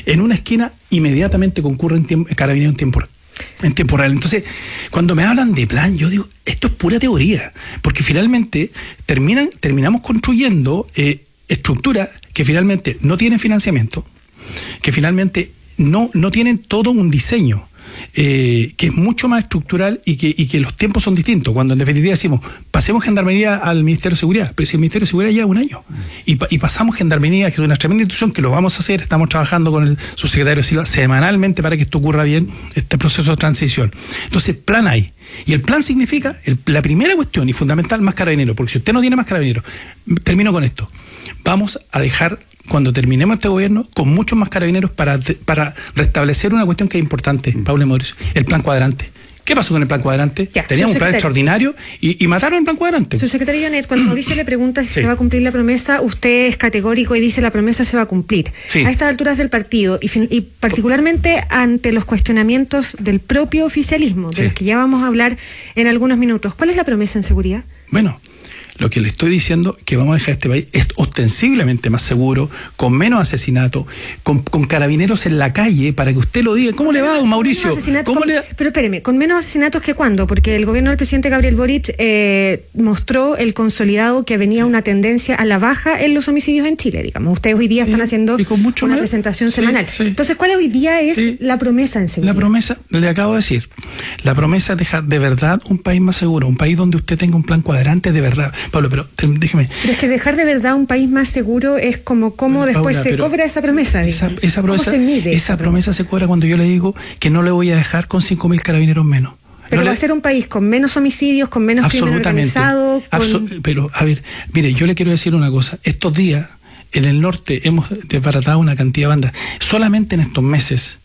en una esquina, inmediatamente concurre Carabineros en tiempo real. Entonces, cuando me hablan de plan, yo digo, esto es pura teoría, porque finalmente terminamos construyendo estructuras que finalmente no tienen financiamiento, que finalmente no tienen todo un diseño que es mucho más estructural y que los tiempos son distintos. Cuando en definitiva decimos, pasemos Gendarmería al Ministerio de Seguridad, pero si el Ministerio de Seguridad lleva un año y pasamos Gendarmería, que es una tremenda institución, que lo vamos a hacer, estamos trabajando con el subsecretario Silva semanalmente para que esto ocurra bien, este proceso de transición. Entonces, plan hay. Y el plan significa, la primera cuestión y fundamental, más carabineros, porque si usted no tiene más carabineros, termino con esto, vamos a dejar, cuando terminemos este gobierno, con muchos más carabineros para restablecer una cuestión que es importante, Paula y Mauricio, el plan cuadrante. ¿Qué pasó con el plan cuadrante? Teníamos un plan extraordinario y mataron el plan cuadrante. Subsecretario Janet, cuando Mauricio le pregunta si se va a cumplir la promesa, usted es categórico y dice la promesa se va a cumplir. Sí. A estas alturas del partido y particularmente ante los cuestionamientos del propio oficialismo, de los que ya vamos a hablar en algunos minutos, ¿cuál es la promesa en seguridad? Bueno, lo que le estoy diciendo que vamos a dejar este país es ostensiblemente más seguro, con menos asesinatos, con carabineros en la calle, para que usted lo diga. ¿Cómo le va, don Mauricio? Pero espéreme, ¿con menos asesinatos que cuándo? Porque el gobierno del presidente Gabriel Boric mostró el consolidado que venía una tendencia a la baja en los homicidios en Chile, digamos. Ustedes hoy día están haciendo una presentación semanal. Entonces, ¿cuál hoy día es la promesa en seguridad? La promesa, le acabo de decir, la promesa es dejar de verdad un país más seguro, un país donde usted tenga un plan cuadrante de verdad. Pablo, pero déjeme. Pero es que dejar de verdad un país más seguro es como cómo después se cobra esa promesa. Esa promesa, ¿cómo se mide esa promesa se cobra cuando yo le digo que no le voy a dejar con 5.000 carabineros menos. Pero va a ser un país con menos homicidios, con menos crimen organizado. Pero, a ver, mire, yo le quiero decir una cosa. Estos días, en el norte, hemos desbaratado una cantidad de bandas. Solamente en estos meses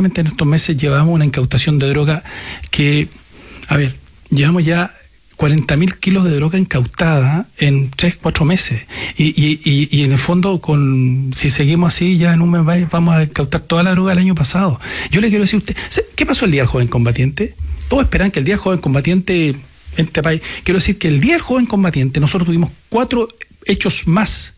llevamos una incautación de droga que, a ver, llevamos ya 40.000 kilos de droga incautada en 3-4 meses. Y en el fondo, si seguimos así, ya en un mes vamos a incautar toda la droga del año pasado. Yo le quiero decir a usted, ¿qué pasó el Día del Joven Combatiente? Todos esperan que el Día del Joven Combatiente en este país. Quiero decir que el Día del Joven Combatiente, nosotros tuvimos 4 hechos más,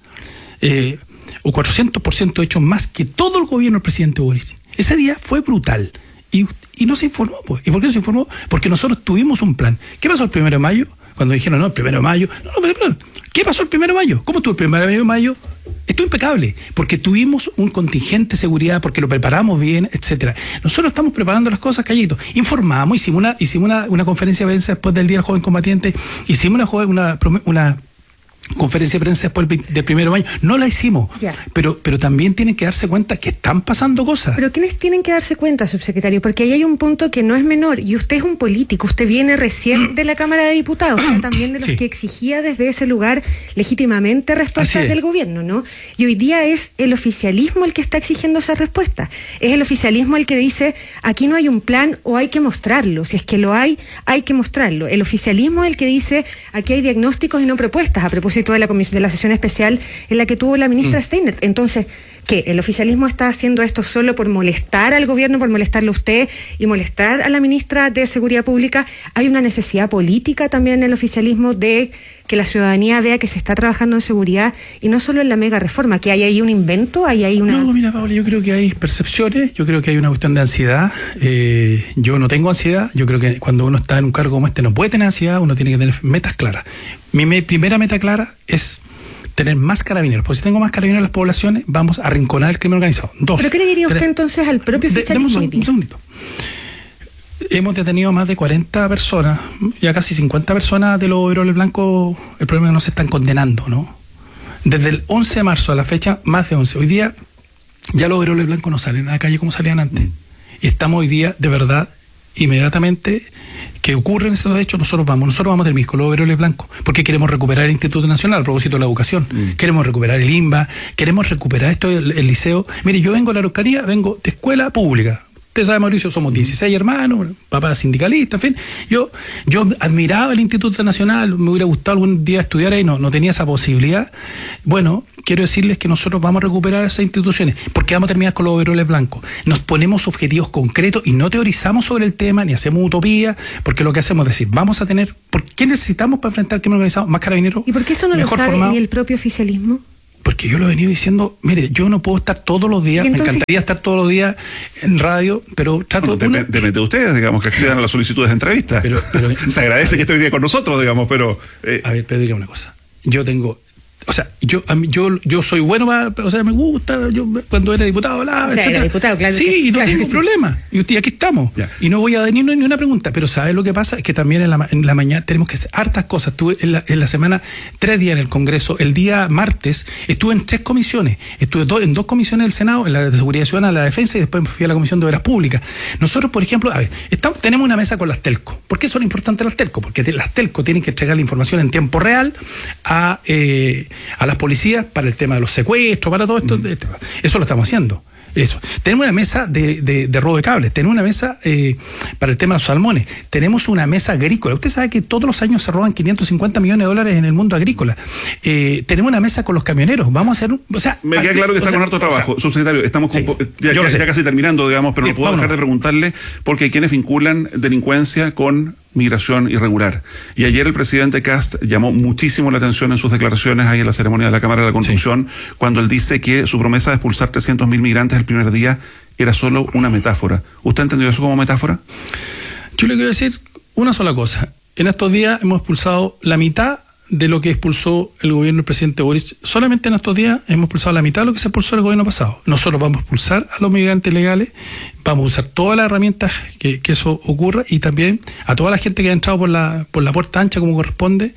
o 400% hechos más que todo el gobierno del presidente Boric. Ese día fue brutal. Y no se informó, pues. ¿Y por qué no se informó? Porque nosotros tuvimos un plan. ¿Qué pasó el 1 de mayo? Cuando dijeron, no, el 1 de mayo. No, ¿qué pasó el 1 de mayo? ¿Cómo estuvo el 1 de mayo? Estuvo impecable, porque tuvimos un contingente de seguridad, porque lo preparamos bien, etcétera. Nosotros estamos preparando las cosas calladitos. Informamos, hicimos una conferencia de prensa después del Día del Joven Combatiente, hicimos una conferencia de prensa después del 1 de mayo, no la hicimos, pero también tienen que darse cuenta que están pasando cosas. Pero ¿quiénes tienen que darse cuenta, subsecretario? Porque ahí hay un punto que no es menor, y usted es un político, usted viene recién de la Cámara de Diputados, también de los que exigía desde ese lugar legítimamente respuestas del gobierno, ¿no? Y hoy día es el oficialismo el que está exigiendo esa respuesta, es el oficialismo el que dice, aquí no hay un plan o hay que mostrarlo, si es que lo hay que mostrarlo. El oficialismo es el que dice, aquí hay diagnósticos y no propuestas, a propósito de la sesión especial en la que tuvo la ministra Steiner. Entonces, ¿qué? ¿El oficialismo está haciendo esto solo por molestar al gobierno, por molestarle a usted y molestar a la ministra de Seguridad Pública? ¿Hay una necesidad política también en el oficialismo de que la ciudadanía vea que se está trabajando en seguridad y no solo en la mega reforma, que hay ahí un invento, hay una... No, mira, Paula, yo creo que hay percepciones, yo creo que hay una cuestión de ansiedad. Yo no tengo ansiedad, yo creo que cuando uno está en un cargo como este no puede tener ansiedad, uno tiene que tener metas claras. Mi primera meta clara es tener más carabineros, porque si tengo más carabineros en las poblaciones, vamos a arrinconar el crimen organizado. 2. ¿Pero qué le diría usted entonces al propio oficialismo? Un segundito. Hemos detenido más de 40 personas, ya casi 50 personas de los overoles blancos. El problema es que no se están condenando, ¿no? Desde el 11 de marzo a la fecha, más de 11. Hoy día ya los overoles blancos no salen a la calle como salían antes. Y estamos hoy día, de verdad, inmediatamente que ocurren esos hechos, nosotros vamos del MISCO, los overoles blancos, porque queremos recuperar el Instituto Nacional a propósito de la educación, queremos recuperar el INBA, queremos recuperar esto, el liceo. Mire, yo vengo de la Araucanía, vengo de escuela pública. Usted sabe, Mauricio, somos 16 hermanos, papá sindicalista, en fin. Yo admiraba el Instituto Nacional, me hubiera gustado algún día estudiar ahí, no tenía esa posibilidad. Bueno, quiero decirles que nosotros vamos a recuperar esas instituciones, porque vamos a terminar con los overoles blancos. Nos ponemos objetivos concretos y no teorizamos sobre el tema, ni hacemos utopía, porque lo que hacemos es decir, vamos a tener, ¿por qué necesitamos para enfrentar el crimen organizado? Más carabineros. ¿Y por qué eso no lo sabe ni el propio oficialismo? Porque yo lo he venido diciendo, mire, yo no puedo estar todos los días, entonces, me encantaría estar todos los días en radio, pero trato de... Depende de ustedes, digamos, que accedan a las solicitudes de entrevistas. Pero se agradece que esté hoy día con nosotros, digamos, pero... A ver, Pedro, dígame una cosa. Yo tengo... O sea, yo soy bueno, o sea, me gusta, yo cuando era diputado, era diputado, claro. Sí, y no tengo problema. Y aquí estamos. Ya. Y no voy a venir ni una pregunta. Pero ¿sabes lo que pasa? Es que también en la mañana tenemos que hacer hartas cosas. Estuve en la semana 3 días en el Congreso. El día martes estuve en 3 comisiones. Estuve en 2 comisiones del Senado, en la de Seguridad Ciudadana, la Defensa, y después me fui a la Comisión de Obras Públicas. Nosotros, por ejemplo, tenemos una mesa con las telco. ¿Por qué son importantes las telco? Porque las telco tienen que entregar la información en tiempo real a las policías para el tema de los secuestros, para todo esto. Eso lo estamos haciendo. Eso. Tenemos una mesa de robo de cables, tenemos una mesa para el tema de los salmones, tenemos una mesa agrícola. Usted sabe que todos los años se roban 550 millones de dólares en el mundo agrícola. Tenemos una mesa con los camioneros. Vamos a hacer me queda claro que está con harto trabajo. Subsecretario, estamos ya casi terminando, digamos, pero no puedo dejar de preguntarle, porque hay quienes vinculan delincuencia con migración irregular. Y ayer el presidente Kast llamó muchísimo la atención en sus declaraciones ahí en la ceremonia de la Cámara de la Construcción, cuando él dice que su promesa de expulsar 300.000 migrantes el primer día era solo una metáfora. ¿Usted entendió eso como metáfora? Yo le quiero decir una sola cosa. En estos días hemos expulsado la mitad de lo que expulsó el gobierno del presidente Boric. Solamente en estos días hemos expulsado la mitad de lo que se expulsó el gobierno pasado. Nosotros vamos a expulsar a los migrantes legales, vamos a usar todas las herramientas que eso ocurra, y también a toda la gente que ha entrado por la puerta ancha como corresponde,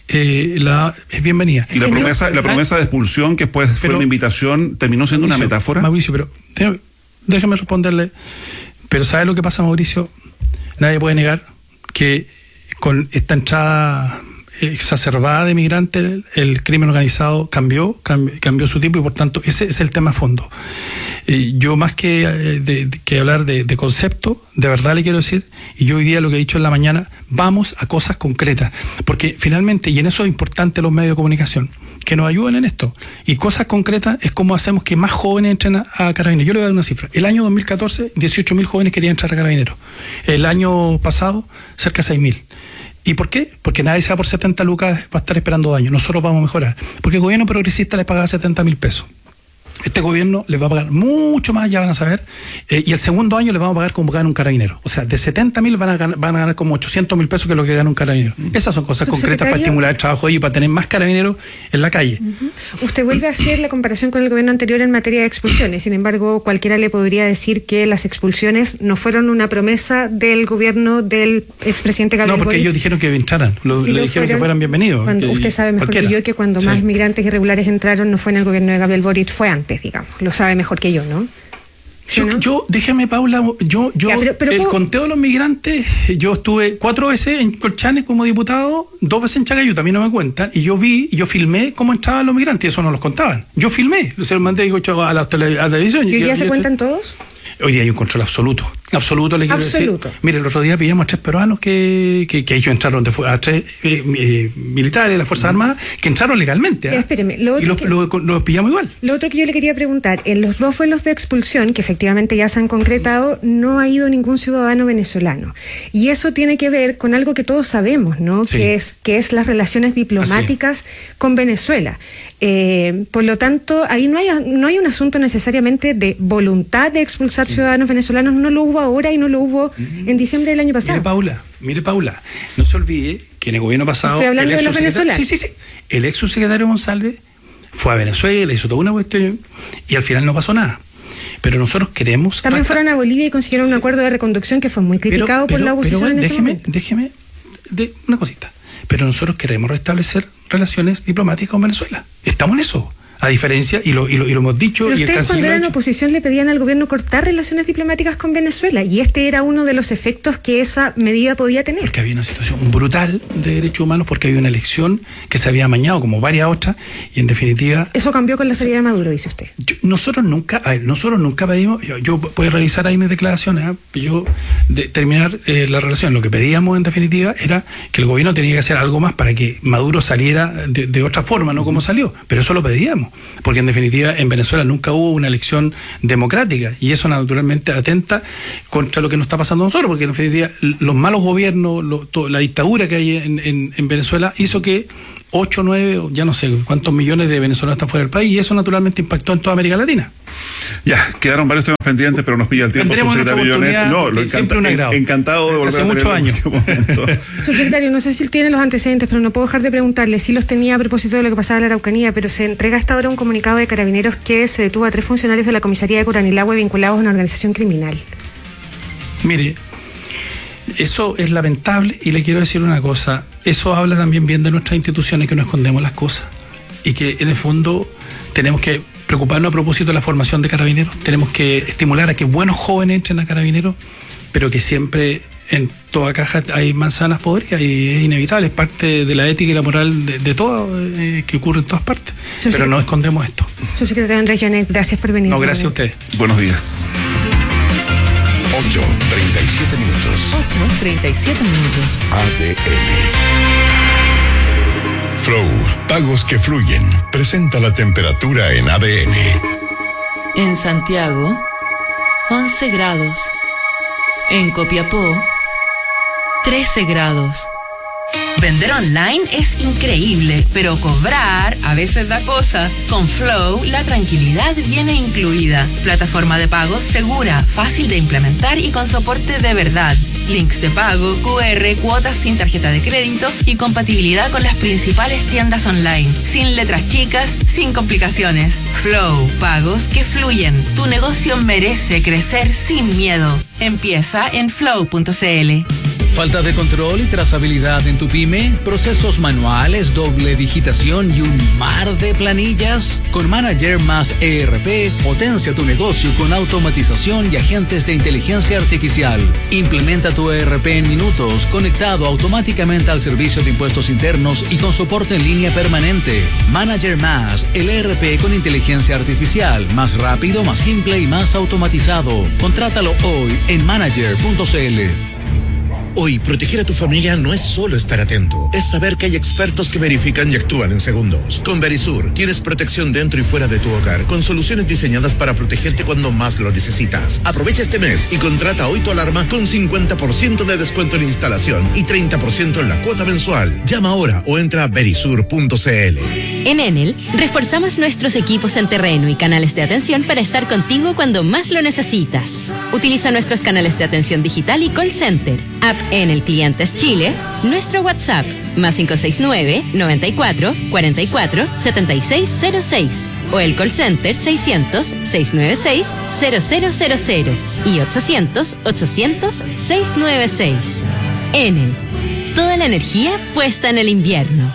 es bienvenida. ¿Y la promesa de expulsión, que después fue una invitación, terminó siendo una metáfora? Mauricio, pero déjeme responderle. Pero ¿sabe lo que pasa, Mauricio? Nadie puede negar que con esta entrada exacerbada de migrantes, el crimen organizado cambió su tipo, y por tanto ese es el tema a fondo. Yo, más que hablar de concepto, de verdad le quiero decir, y yo hoy día lo que he dicho en la mañana, vamos a cosas concretas, porque finalmente, y en eso es importante los medios de comunicación, que nos ayuden en esto, y cosas concretas es cómo hacemos que más jóvenes entren a Carabineros. Yo le voy a dar una cifra. El año 2014, 18.000 jóvenes querían entrar a Carabineros. El año pasado, cerca de 6.000. ¿Y por qué? Porque nadie se va por 70 lucas, va a estar esperando 2 años. Nosotros vamos a mejorar. Porque el gobierno progresista les pagaba 70.000 pesos. Este gobierno les va a pagar mucho más, ya van a saber, y el segundo año les vamos a pagar como gana un carabinero. O sea, de 70.000 van a ganar como 800.000 pesos, que es lo que gana un carabinero. Esas son cosas concretas para estimular el trabajo y para tener más carabineros en la calle. Usted vuelve a hacer la comparación con el gobierno anterior en materia de expulsiones. Sin embargo, cualquiera le podría decir que las expulsiones no fueron una promesa del gobierno del expresidente Gabriel Boric. No, porque ellos dijeron que entraran, le dijeron que fueran bienvenidos. Usted sabe mejor que yo que cuando más migrantes irregulares entraron no fue en el gobierno de Gabriel Boric, fue antes, digamos. Lo sabe mejor que yo, ¿no? ¿Sí, no? Déjame, Paula, pero el conteo de los migrantes, yo estuve 4 veces en Colchane como diputado, 2 veces en Chacayuta, a mí no me cuentan, y yo filmé cómo entraban los migrantes, y eso no los contaban. Yo filmé, se los mandé a la televisión. ¿Y hoy día se cuentan todos? Hoy día hay un control absoluto, le quiero decir. Mire, el otro día pillamos a 3 peruanos que ellos entraron, a 3 militares de las Fuerzas Armadas que entraron legalmente. Espéreme, los pillamos igual. Lo otro que yo le quería preguntar, en los 2 vuelos de expulsión, que efectivamente ya se han concretado, no ha ido ningún ciudadano venezolano. Y eso tiene que ver con algo que todos sabemos, ¿no? Sí. Que es las relaciones diplomáticas con Venezuela. Por lo tanto, ahí no hay un asunto necesariamente de voluntad de expulsar ciudadanos venezolanos. No lo hubo ahora y no lo hubo en diciembre del año pasado. Mire Paula, no se olvide que en el gobierno pasado... Estoy hablando de los venezolanos. Sí. El ex subsecretario González fue a Venezuela, hizo toda una cuestión y al final no pasó nada. Pero nosotros queremos... También fueron a Bolivia y consiguieron un acuerdo de reconducción que fue muy criticado por la oposición en ese momento. Déjeme una cosita. Pero nosotros queremos restablecer relaciones diplomáticas con Venezuela. Estamos en eso. A diferencia, y lo hemos dicho... Pero ustedes cuando eran oposición le pedían al gobierno cortar relaciones diplomáticas con Venezuela, y este era uno de los efectos que esa medida podía tener. Porque había una situación brutal de derechos humanos, porque había una elección que se había amañado, como varias otras, y en definitiva... Eso cambió con la salida de Maduro, dice usted. Nosotros nunca pedimos... Yo puedo revisar ahí mis declaraciones, terminar la relación. Lo que pedíamos, en definitiva, era que el gobierno tenía que hacer algo más para que Maduro saliera de otra forma, no como salió. Pero eso lo pedíamos. Porque en definitiva en Venezuela nunca hubo una elección democrática, y eso naturalmente atenta contra lo que nos está pasando a nosotros, porque en definitiva los malos gobiernos, la dictadura que hay en Venezuela hizo que 8, 9, ya no sé cuántos millones de venezolanos están fuera del país, y eso naturalmente impactó en toda América Latina. Ya, quedaron varios temas pendientes, pero nos pilla el tiempo. Siempre un agrado. Encantado de volver hace muchos años. Subsecretario, no sé si él tiene los antecedentes, pero no puedo dejar de preguntarle. Sí los tenía a propósito de lo que pasaba en la Araucanía, pero se entrega hasta ahora un comunicado de Carabineros que se detuvo a 3 funcionarios de la comisaría de Curanilahue vinculados a una organización criminal. Mire, eso es lamentable, y le quiero decir una cosa. Eso habla también bien de nuestras instituciones, que no escondemos las cosas, y que en el fondo tenemos que preocuparnos a propósito de la formación de Carabineros. Tenemos que estimular a que buenos jóvenes entren a Carabineros, pero que siempre en toda caja hay manzanas podridas, y es inevitable, es parte de la ética y la moral de todo, que ocurre en todas partes. Pero no escondemos esto. Subsecretario Andrés Llanet, gracias por venir. No, gracias a ustedes. Buenos días. 8:37 minutos. 8:37 minutos. ADN. Flow, pagos que fluyen. Presenta la temperatura en ADN. En Santiago, 11 grados. En Copiapó, 13 grados. Vender online es increíble, pero cobrar a veces da cosa. Con Flow, la tranquilidad viene incluida. Plataforma de pagos segura, fácil de implementar y con soporte de verdad. Links de pago, QR, cuotas sin tarjeta de crédito y compatibilidad con las principales tiendas online. Sin letras chicas, sin complicaciones. Flow, pagos que fluyen. Tu negocio merece crecer sin miedo. Empieza en flow.cl. ¿Falta de control y trazabilidad en tu pyme? ¿Procesos manuales, doble digitación y un mar de planillas? Con Manager más ERP, potencia tu negocio con automatización y agentes de inteligencia artificial. Implementa tu ERP en minutos, conectado automáticamente al servicio de impuestos internos y con soporte en línea permanente. Manager más, el ERP con inteligencia artificial, más rápido, más simple y más automatizado. Contrátalo hoy en manager.cl. Hoy, proteger a tu familia no es solo estar atento, es saber que hay expertos que verifican y actúan en segundos. Con Verisur, tienes protección dentro y fuera de tu hogar, con soluciones diseñadas para protegerte cuando más lo necesitas. Aprovecha este mes y contrata hoy tu alarma con 50% de descuento en instalación y 30% en la cuota mensual. Llama ahora o entra a verisur.cl. En Enel, reforzamos nuestros equipos en terreno y canales de atención para estar contigo cuando más lo necesitas. Utiliza nuestros canales de atención digital y call center, app Enel Clientes Chile, nuestro WhatsApp, más 569-94-44-7606, o el call center 600-696-0000 y 800-800-696. Enel, toda la energía puesta en el invierno.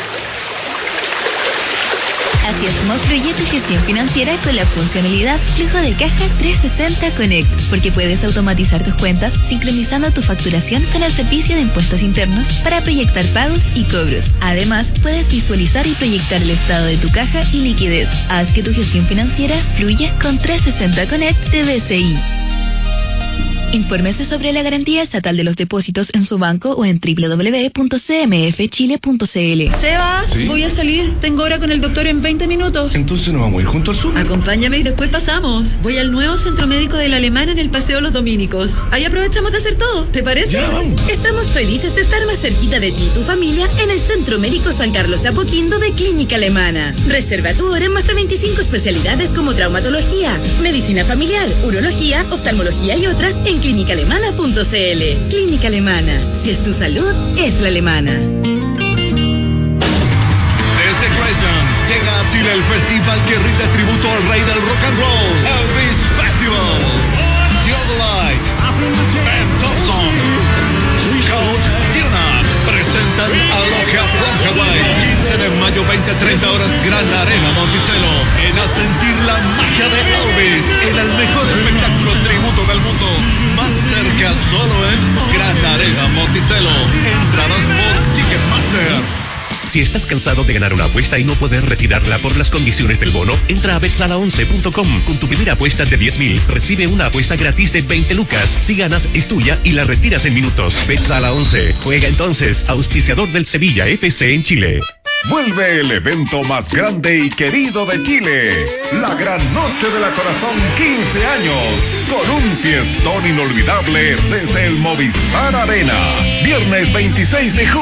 Así es como fluye tu gestión financiera con la funcionalidad Flujo de Caja 360 Connect, porque puedes automatizar tus cuentas sincronizando tu facturación con el servicio de impuestos internos para proyectar pagos y cobros. Además, puedes visualizar y proyectar el estado de tu caja y liquidez. Haz que tu gestión financiera fluya con 360 Connect de BCI. Infórmese sobre la garantía estatal de los depósitos en su banco o en www.cmfchile.cl. Seba, ¿sí? Voy a salir. Tengo hora con el doctor en 20 minutos. Entonces nos vamos a ir junto al sur. Acompáñame y después pasamos. Voy al nuevo centro médico de la Alemana en el Paseo Los Dominicos. Ahí aprovechamos de hacer todo. ¿Te parece? Ya, vamos. Estamos felices de estar más cerquita de ti y tu familia en el Centro Médico San Carlos de Apoquindo de Clínica Alemana. Reserva tu hora en más de 25 especialidades como traumatología, medicina familiar, urología, oftalmología y otras en clínicaalemana.cl. Clínica Alemana. Si es tu salud, es la alemana. Desde Graceland llega a Chile el festival que rinde tributo al rey del rock and roll, Elvis Festival. Theodolite, Ben Thompson, Count Tuna presentan a Logia from Hawaii. 15 de mayo, 20-30 horas, Gran Arena Monticello. En a sentir la magia de Elvis en el mejor espectáculo tributo del mundo. Más cerca solo en Gran Arena Monticello. Entradas por Ticketmaster. Si estás cansado de ganar una apuesta y no poder retirarla por las condiciones del bono, entra a betsala11.com. Con tu primera apuesta de 10.000, recibe una apuesta gratis de 20 lucas. Si ganas, es tuya y la retiras en minutos. Betsala 11. Juega entonces, auspiciador del Sevilla FC en Chile. Vuelve el evento más grande y querido de Chile, la Gran Noche de la Corazón 15 años, con un fiestón inolvidable desde el Movistar Arena. Viernes 26 de junio.